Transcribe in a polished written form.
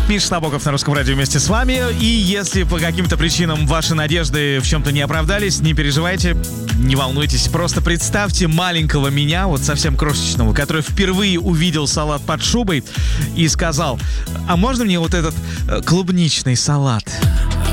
Миша Набоков на Русском радио вместе с вами. И если по каким-то причинам ваши надежды в чем-то не оправдались, не переживайте, не волнуйтесь. Просто представьте маленького меня, вот совсем крошечного, который впервые увидел салат под шубой и сказал: а можно мне вот этот клубничный салат?